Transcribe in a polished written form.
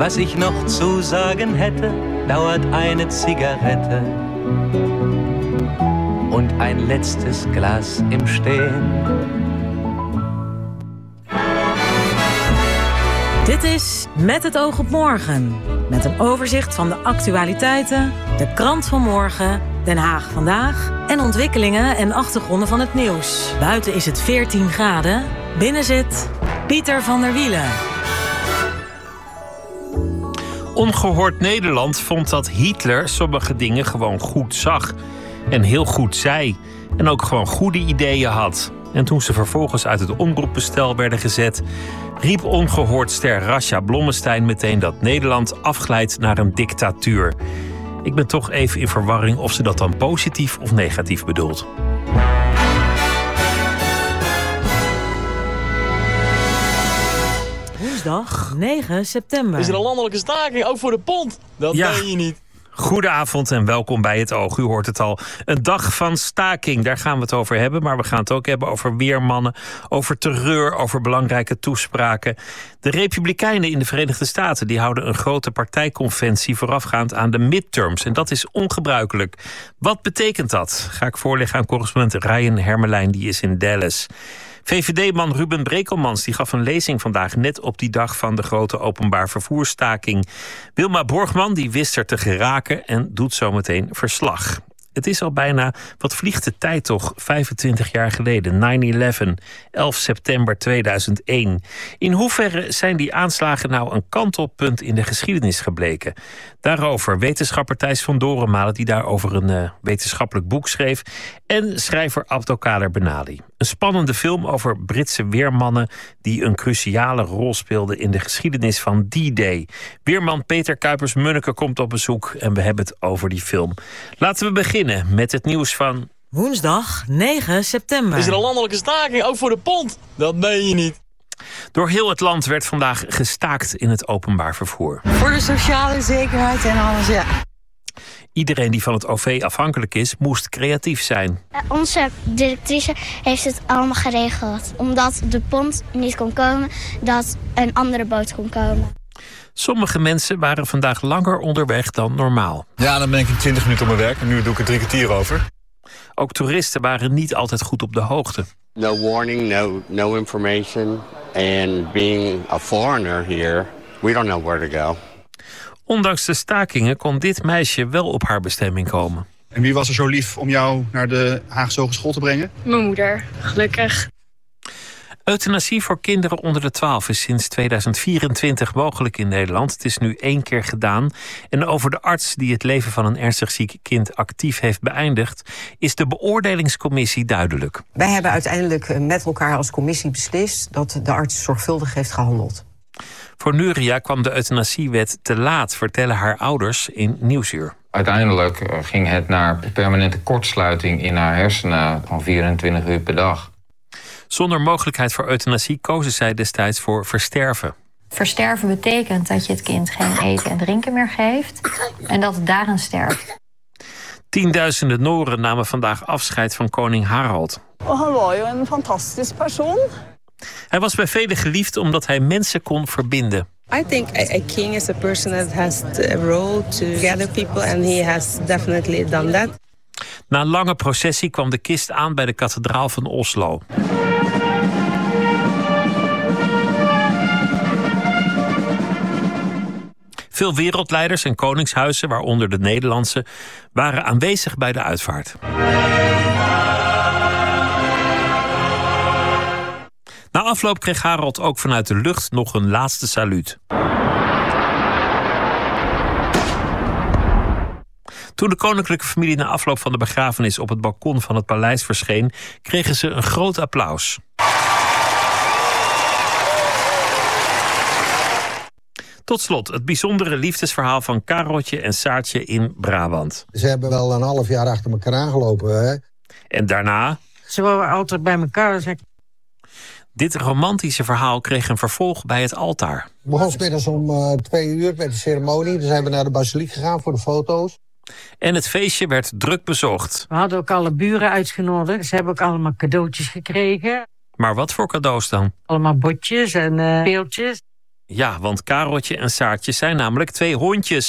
Was ich noch zu sagen hätte, dauert eine Zigarette und ein letztes Glas im Stehen. Dit is Met het oog op morgen. Met een overzicht van de actualiteiten, de krant van morgen, Den Haag vandaag en ontwikkelingen en achtergronden van het nieuws. Buiten is het 14 graden, binnen zit Pieter van der Wielen. Ongehoord Nederland vond dat Hitler sommige dingen gewoon goed zag. En heel goed zei. En ook gewoon goede ideeën had. En toen ze vervolgens uit het omroepbestel werden gezet, riep ongehoordster Rasja Blommestein meteen dat Nederland afglijdt naar een dictatuur. Ik ben toch even in verwarring of ze dat dan positief of negatief bedoelt. Woensdag 9 september. Is er een landelijke staking, ook voor de pont? Dat weet je niet. Goedenavond en welkom bij Het Oog. U hoort het al. Een dag van staking, daar gaan we het over hebben. Maar we gaan het ook hebben over weermannen, over terreur, over belangrijke toespraken. De Republikeinen in de Verenigde Staten die houden een grote partijconventie voorafgaand aan de midterms. En dat is ongebruikelijk. Wat betekent dat? Ga ik voorleggen aan correspondent Ryan Hermelijn, die is in Dallas. VVD-man Ruben Brekelmans die gaf een lezing vandaag net op die dag van de grote openbaar vervoerstaking. Wilma Borgman die wist er te geraken en doet zometeen verslag. Het is al bijna, wat vliegt de tijd toch, 25 jaar geleden, 9/11, 11 september 2001. In hoeverre zijn die aanslagen nou een kantelpunt in de geschiedenis gebleken? Daarover wetenschapper Thijs van Dorenmalen, die daarover een wetenschappelijk boek schreef, en schrijver Abdelkader Benali. Een spannende film over Britse weermannen die een cruciale rol speelden in de geschiedenis van D-Day. Weerman Peter Kuipers-Munneke komt op bezoek en we hebben het over die film. Laten we beginnen met het nieuws van woensdag 9 september. Is er een landelijke staking, ook voor de pont? Dat meen je niet. Door heel het land werd vandaag gestaakt in het openbaar vervoer. Voor de sociale zekerheid en alles, ja. Iedereen die van het OV afhankelijk is, moest creatief zijn. Onze directrice heeft het allemaal geregeld. Omdat de pont niet kon komen, dat een andere boot kon komen. Sommige mensen waren vandaag langer onderweg dan normaal. Ja, dan ben ik in 20 minuten op mijn werk en nu doe ik er 3 kwartier over. Ook toeristen waren niet altijd goed op de hoogte. No warning, no information. And being a foreigner here, we don't know where to go. Ondanks de stakingen kon dit meisje wel op haar bestemming komen. En wie was er zo lief om jou naar de Haagse Hogeschool te brengen? Mijn moeder, gelukkig. Euthanasie voor kinderen onder de 12 is sinds 2024 mogelijk in Nederland. Het is nu 1 keer gedaan. En over de arts die het leven van een ernstig ziek kind actief heeft beëindigd, is de beoordelingscommissie duidelijk. Wij hebben uiteindelijk met elkaar als commissie beslist dat de arts zorgvuldig heeft gehandeld. Voor Nuria kwam de euthanasiewet te laat, vertellen haar ouders in Nieuwsuur. Uiteindelijk ging het naar permanente kortsluiting in haar hersenen van 24 uur per dag. Zonder mogelijkheid voor euthanasie kozen zij destijds voor versterven. Versterven betekent dat je het kind geen eten en drinken meer geeft en dat het daarin sterft. Tienduizenden Noren namen vandaag afscheid van koning Harald. Hij was een fantastische persoon. Hij was bij velen geliefd omdat hij mensen kon verbinden. I think a king is a person that has a role to gather people and he has definitely done that. Na een lange processie kwam de kist aan bij de kathedraal van Oslo. Veel wereldleiders en koningshuizen, waaronder de Nederlandse, waren aanwezig bij de uitvaart. Na afloop kreeg Harald ook vanuit de lucht nog een laatste saluut. Toen de koninklijke familie na afloop van de begrafenis op het balkon van het paleis verscheen, kregen ze een groot applaus. Tot slot het bijzondere liefdesverhaal van Kareltje en Saartje in Brabant. Ze hebben wel een half jaar achter elkaar aangelopen, hè? En daarna? Ze waren altijd bij elkaar. Dit romantische verhaal kreeg een vervolg bij het altaar. Het begon 's middags om 2 uur met de ceremonie. Dan zijn we naar de basiliek gegaan voor de foto's. En het feestje werd druk bezocht. We hadden ook alle buren uitgenodigd. Ze hebben ook allemaal cadeautjes gekregen. Maar wat voor cadeaus dan? Allemaal botjes en speeltjes. Ja, want Kareltje en Saartje zijn namelijk 2 hondjes.